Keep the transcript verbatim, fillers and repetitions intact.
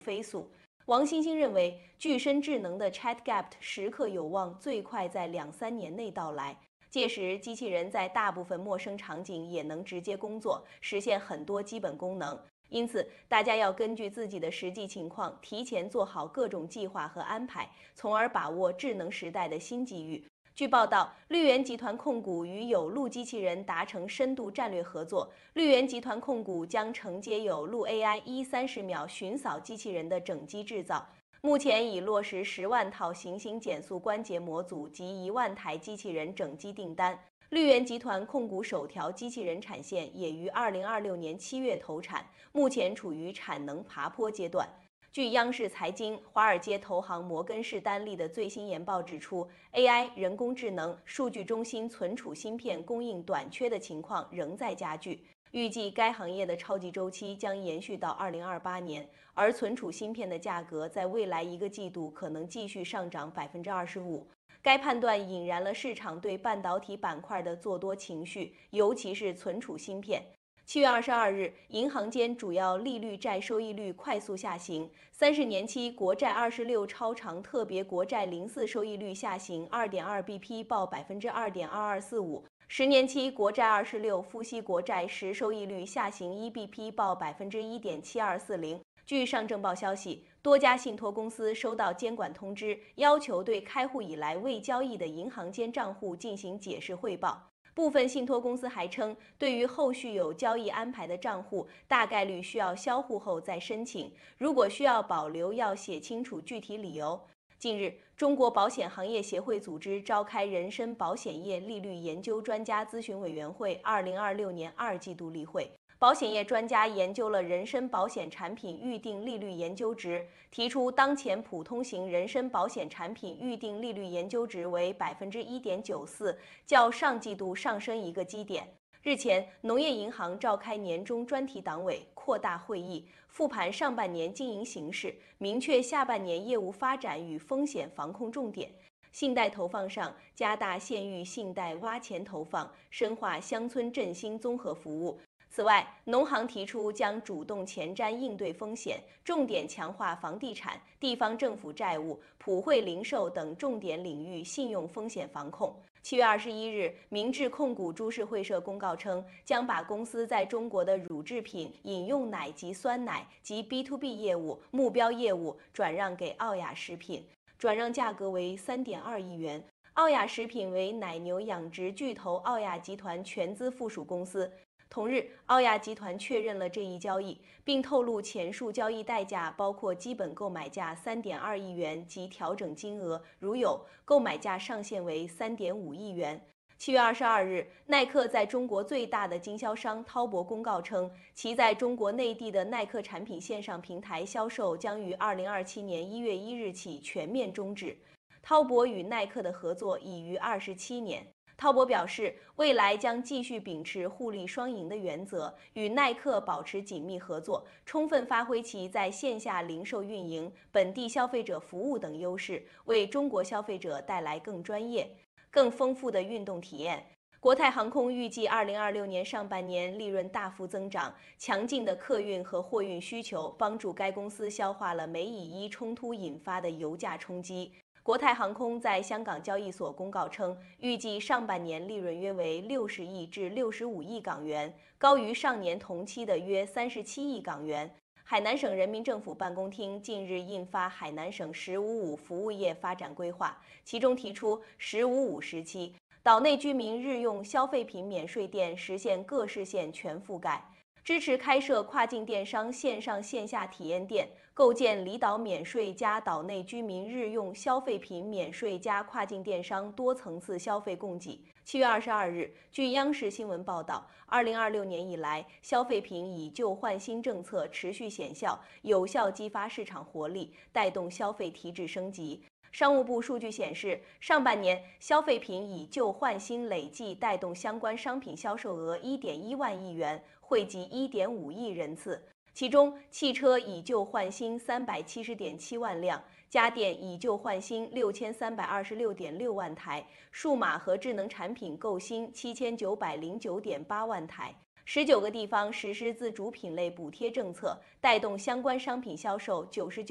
飞速。王星星认为，具身智能的 ChatGPT 时刻有望最快在两三年内到来。届时，机器人在大部分陌生场景也能直接工作，实现很多基本功能。因此，大家要根据自己的实际情况，提前做好各种计划和安排，从而把握智能时代的新机遇。据报道，绿源集团控股与有路机器人达成深度战略合作。绿源集团控股将承接有路 A I 一三十秒寻扫机器人的整机制造，目前已落实十万套行星减速关节模组及一万台机器人整机订单。绿源集团控股首条机器人产线也于二零二六年七月投产，目前处于产能爬坡阶段。据央视财经，华尔街投行摩根士丹利的最新研报指出 ，A I 人工智能、数据中心存储芯片供应短缺的情况仍在加剧。预计该行业的超级周期将延续到二零二八年，而存储芯片的价格在未来一个季度可能继续上涨百分之二十五。该判断引燃了市场对半导体板块的做多情绪，尤其是存储芯片。七月二十二日，银行间主要利率债收益率快速下行，三十年期国债二十六超长特别国债零四收益率下行 二点二 B P 报百分之二点二二四五，十年期国债二十六付息国债实收益率下行一 B P 报百分之一点七二四零。据上证报消息，多家信托公司收到监管通知，要求对开户以来未交易的银行间账户进行解释汇报。部分信托公司还称，对于后续有交易安排的账户，大概率需要销户后再申请，如果需要保留，要写清楚具体理由。近日，中国保险行业协会组织召开人身保险业利率研究专家咨询委员会二零二六年二季度例会。保险业专家研究了人身保险产品预定利率研究值，提出当前普通型人身保险产品预定利率研究值为 百分之一点九四， 较上季度上升一个基点。日前，农业银行召开年终专题党委扩大会议，复盘上半年经营形势，明确下半年业务发展与风险防控重点。信贷投放上，加大县域信贷挖潜投放，深化乡村振兴综合服务。此外，农行提出将主动前瞻应对风险，重点强化房地产、地方政府债务、普惠零售等重点领域信用风险防控。七月二十一日，明治控股株式会社公告称，将把公司在中国的乳制品、饮用奶及酸奶及 B to B 业务目标业务转让给奥雅食品，转让价格为 三点二亿元。奥雅食品为奶牛养殖巨头奥雅集团全资附属公司。同日，奥雅集团确认了这一交易，并透露前述交易代价包括基本购买价 三点二亿元及调整金额，如有，购买价上限为 三点五亿元。七月二十二日，耐克在中国最大的经销商滔博公告称，其在中国内地的耐克产品线上平台销售将于二零二七年一月一日起全面终止。滔博与耐克的合作已逾二十七年。滔博表示，未来将继续秉持互利双赢的原则，与耐克保持紧密合作，充分发挥其在线下零售运营、本地消费者服务等优势，为中国消费者带来更专业、更丰富的运动体验。国泰航空预计二零二六年上半年利润大幅增长，强劲的客运和货运需求帮助该公司消化了美以伊冲突引发的油价冲击。国泰航空在香港交易所公告称，预计上半年利润约为六十亿至六十五亿港元，高于上年同期的约三十七亿港元。海南省人民政府办公厅近日印发海南省“十五五”服务业发展规划，其中提出“十五五”时期，岛内居民日用消费品免税店实现各市县全覆盖。支持开设跨境电商线上线下体验店，构建离岛免税加岛内居民日用消费品免税加跨境电商多层次消费供给。七月二十二日，据央视新闻报道，二零二六年以来，消费品以旧换新政策持续显效，有效激发市场活力，带动消费提质升级。商务部数据显示，上半年消费品以旧换新累计带动相关商品销售额 一点一万亿元，惠及 一点五亿人次。其中，汽车以旧换新 三百七十点七万辆，家电以旧换新 六千三百二十六点六万台，数码和智能产品购新 七千九百零九点八万台。 十九个地方实施自主品类补贴政策，带动相关商品销售九十九。